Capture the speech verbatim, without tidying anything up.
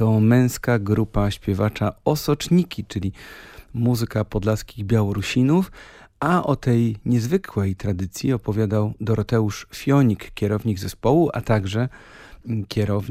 to męska grupa śpiewacza Osoczniki, czyli muzyka podlaskich Białorusinów, a o tej niezwykłej tradycji opowiadał Doroteusz Fionik, kierownik zespołu, a także kierownik